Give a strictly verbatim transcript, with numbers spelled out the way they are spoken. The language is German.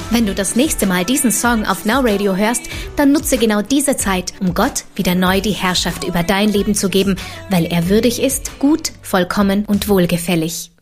Wenn du das nächste Mal diesen Song auf Now Radio hörst, dann nutze genau diese Zeit, um Gott wieder neu die Herrschaft über dein Leben zu geben, weil er würdig ist, gut, vollkommen und wohlgefällig.